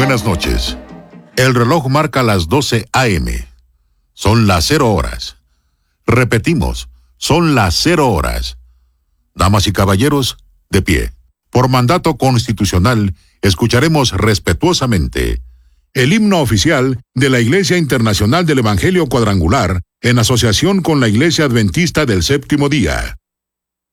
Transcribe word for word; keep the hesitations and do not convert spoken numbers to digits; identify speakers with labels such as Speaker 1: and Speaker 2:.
Speaker 1: buenas noches. El reloj marca las doce a eme. Son las cero horas. Repetimos, son las cero horas. Damas y caballeros, de pie. Por mandato constitucional, escucharemos respetuosamente el himno oficial de la Iglesia Internacional del Evangelio Cuadrangular en asociación con la Iglesia Adventista del Séptimo Día.